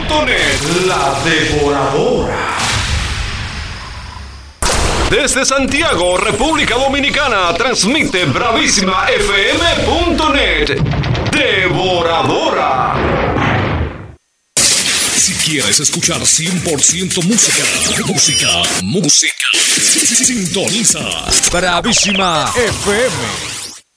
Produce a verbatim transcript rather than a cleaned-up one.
punto net, la devoradora. Desde Santiago, República Dominicana, transmite bravísima f m punto net, devoradora. Si quieres escuchar cien por ciento música, música, música, sintoniza Bravísima F M.